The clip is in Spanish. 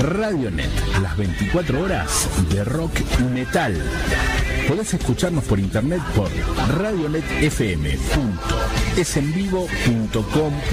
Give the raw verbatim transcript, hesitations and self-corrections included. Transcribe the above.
Radionet, las veinticuatro horas de rock y metal. Podés escucharnos por internet por radionet f m punto es en vivo punto com.